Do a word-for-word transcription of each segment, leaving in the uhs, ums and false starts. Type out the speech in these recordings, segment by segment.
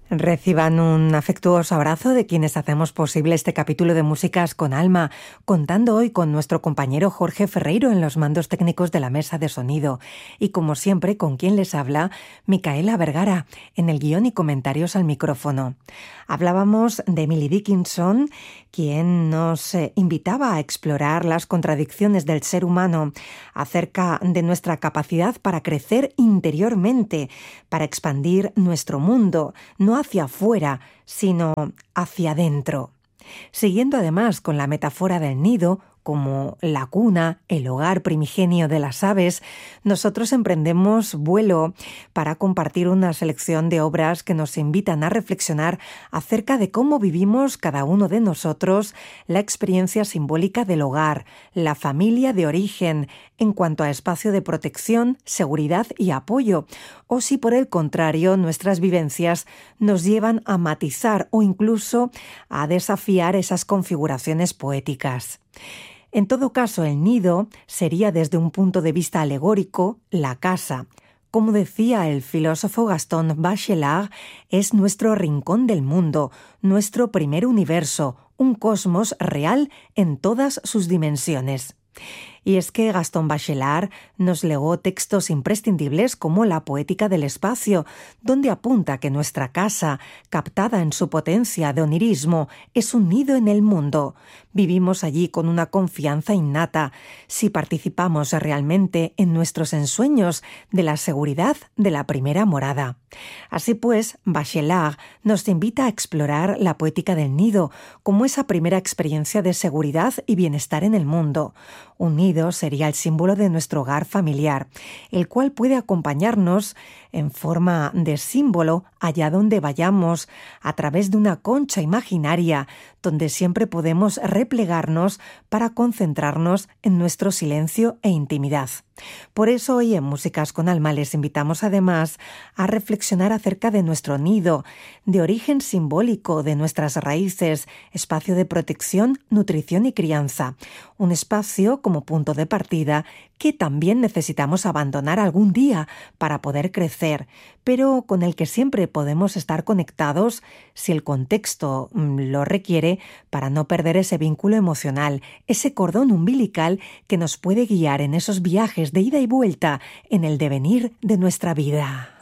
Reciban un afectuoso abrazo de quienes hacemos posible este capítulo de Músicas con Alma, contando hoy con nuestro compañero Jorge Ferreiro en los mandos técnicos de la mesa de sonido y, como siempre, con quien les habla, Micaela Vergara, en el guión y comentarios al micrófono. Hablábamos de Emily Dickinson, quien nos eh, invitaba a explorar las contradicciones del ser humano acerca de nuestra capacidad para crecer interiormente, para expandir nuestro mundo, no hacia afuera, sino hacia adentro. Siguiendo además con la metáfora del nido, como la cuna, el hogar primigenio de las aves, nosotros emprendemos vuelo para compartir una selección de obras que nos invitan a reflexionar acerca de cómo vivimos cada uno de nosotros la experiencia simbólica del hogar, la familia de origen, en cuanto a espacio de protección, seguridad y apoyo, o si por el contrario nuestras vivencias nos llevan a matizar o incluso a desafiar esas configuraciones poéticas. En todo caso, el nido sería desde un punto de vista alegórico la casa. Como decía el filósofo Gaston Bachelard, es nuestro rincón del mundo, nuestro primer universo, un cosmos real en todas sus dimensiones. Y es que Gaston Bachelard nos legó textos imprescindibles como La poética del espacio, donde apunta que nuestra casa, captada en su potencia de onirismo, es un nido en el mundo. Vivimos allí con una confianza innata, si participamos realmente en nuestros ensueños de la seguridad de la primera morada. Así pues, Bachelard nos invita a explorar la poética del nido como esa primera experiencia de seguridad y bienestar en el mundo. Un nido sería el símbolo de nuestro hogar familiar, el cual puede acompañarnos en forma de símbolo allá donde vayamos, a través de una concha imaginaria, donde siempre podemos replegarnos para concentrarnos en nuestro silencio e intimidad. Por eso hoy en Músicas con Alma les invitamos además a reflexionar acerca de nuestro nido, de origen simbólico de nuestras raíces, espacio de protección, nutrición y crianza. Un espacio como punto de partida que también necesitamos abandonar algún día para poder crecer, pero con el que siempre podemos estar conectados si el contexto lo requiere, para no perder ese vínculo emocional, ese cordón umbilical que nos puede guiar en esos viajes de ida y vuelta en el devenir de nuestra vida.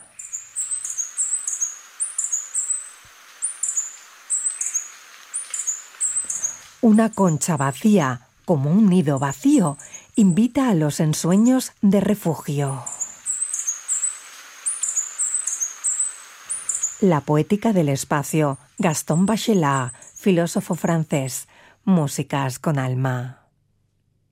Una concha vacía, como un nido vacío, invita a los ensueños de refugio. La poética del espacio, Gaston Bachelard, filósofo francés. Músicas con Alma.